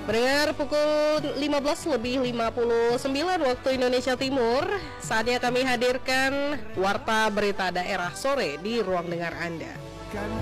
Mendengar pukul 15:59 waktu Indonesia Timur, saatnya kami hadirkan Warta Berita Daerah Sore di ruang dengar Anda.